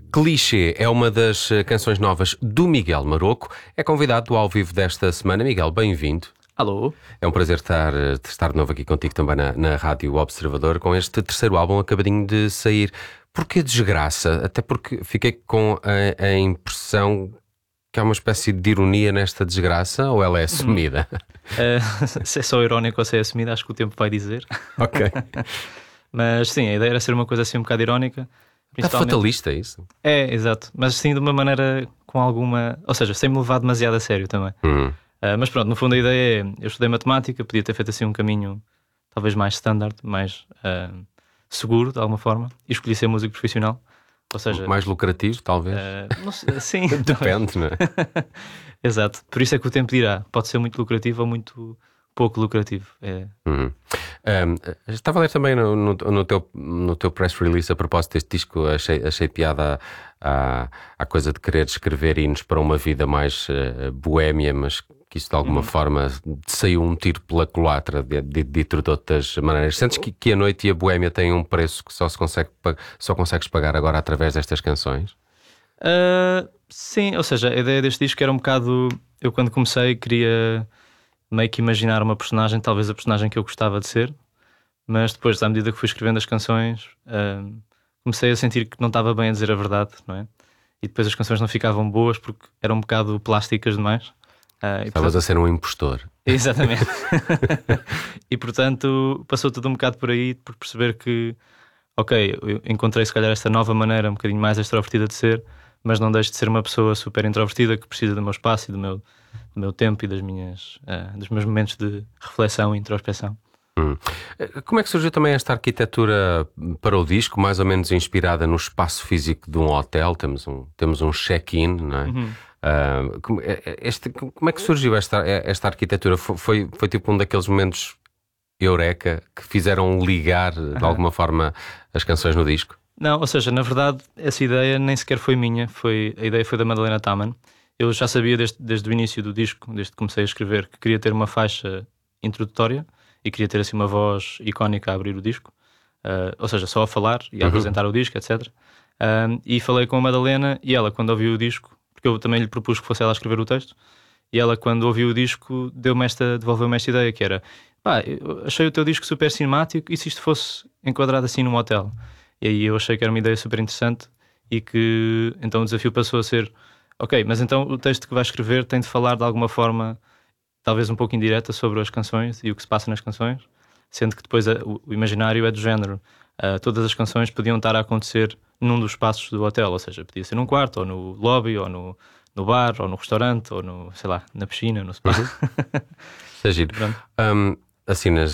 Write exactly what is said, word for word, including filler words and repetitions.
Clichê é uma das canções novas do Miguel Maroco. É convidado ao vivo desta semana. Miguel, bem-vindo. Alô. É um prazer estar, estar de novo aqui contigo também na, na Rádio Observador, com este terceiro álbum acabadinho de sair. Porquê desgraça? Até porque fiquei com a, a impressão que há uma espécie de ironia nesta desgraça, ou ela é assumida? Uh, se é só irónico ou se é assumida, acho que o tempo vai dizer. Ok. Mas sim, a ideia era ser uma coisa assim um bocado irónica. Está fatalista isso? É, exato. Mas sim de uma maneira com alguma... Ou seja, sem me levar demasiado a sério também. Uhum. Uh, mas pronto, no fundo a ideia é... Eu estudei matemática, podia ter feito assim um caminho talvez mais standard, mais uh, seguro de alguma forma, e escolhi ser músico profissional. Ou seja... Mais lucrativo, talvez? Uh, não sei, sim. Depende, não é? Exato. Por isso é que o tempo dirá. Pode ser muito lucrativo ou muito pouco lucrativo. É... Uhum. Um, estava a ler também no, no, no, teu, no teu press release a propósito deste disco. Achei, achei piada à, à coisa de querer escrever hinos para uma vida mais uh, boémia, mas que isso de alguma uhum. forma saiu um tiro pela culatra, dito de outras maneiras. Sentes que, que a noite e a boémia têm um preço que só, se consegue, só consegues pagar agora através destas canções? Uh, sim, ou seja, a ideia deste disco era um bocado... Eu quando comecei queria meio que imaginar uma personagem, talvez a personagem que eu gostava de ser, mas depois, à medida que fui escrevendo as canções, uh, comecei a sentir que não estava bem a dizer a verdade, não é? E depois as canções não ficavam boas porque eram um bocado plásticas demais. Uh, Estavas portanto... a ser um impostor. Exatamente. E portanto passou tudo um bocado por aí, por perceber que, ok, eu encontrei se calhar esta nova maneira um bocadinho mais extrovertida de ser, mas não deixo de ser uma pessoa super introvertida que precisa do meu espaço e do meu, do meu tempo e das minhas, uh, dos meus momentos de reflexão e introspecção. Hum. Como é que surgiu também esta arquitetura para o disco, mais ou menos inspirada no espaço físico de um hotel? Temos um, temos um check-in, não é? Uhum. Uh, como, este, como é que surgiu esta, esta arquitetura? Foi, foi, foi tipo um daqueles momentos eureka que fizeram ligar de uhum. alguma forma as canções no disco? Não, ou seja, na verdade essa ideia nem sequer foi minha, foi, a ideia foi da Madalena Taman. Eu já sabia desde, desde o início do disco, desde que comecei a escrever, que queria ter uma faixa introdutória e queria ter assim uma voz icónica a abrir o disco, uh, ou seja, só a falar e a uhum. apresentar o disco, etcétera. Um, e falei com a Madalena e ela, quando ouviu o disco, porque eu também lhe propus que fosse ela a escrever o texto, e ela, quando ouviu o disco, deu-me esta, devolveu-me esta ideia, que era: pá, eu achei o teu disco super cinemático, e se isto fosse enquadrado assim num hotel? E aí eu achei que era uma ideia super interessante e que então o desafio passou a ser: ok, mas então o texto que vais escrever tem de falar de alguma forma, talvez um pouco indireta, sobre as canções e o que se passa nas canções, sendo que depois a, o, o imaginário é do género. Uh, todas as canções podiam estar a acontecer num dos espaços do hotel, ou seja, podia ser num quarto, ou no lobby, ou no, no bar, ou no restaurante, ou no, sei lá, na piscina, no spa. Uhum. Isso é giro. Um, assim, nas